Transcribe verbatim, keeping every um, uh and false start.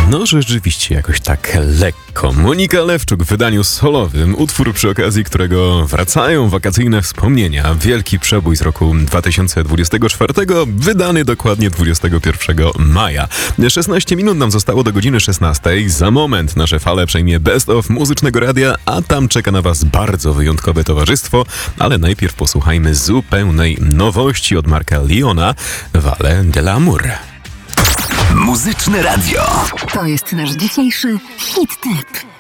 No rzeczywiście jakoś tak lekko. Monika Lewczuk w wydaniu solowym, utwór przy okazji którego wracają wakacyjne wspomnienia. Wielki przebój z roku dwa tysiące dwudziestego czwartego, wydany dokładnie dwudziestego pierwszego maja. szesnaście minut nam zostało do godziny szesnastej. Za moment nasze fale przejmie Best of Muzycznego Radia, a tam czeka na was bardzo wyjątkowe towarzystwo. Ale najpierw posłuchajmy zupełnej nowości od Marka Leona, Vale de l'Amour. Muzyczne Radio. To jest nasz dzisiejszy hit tip.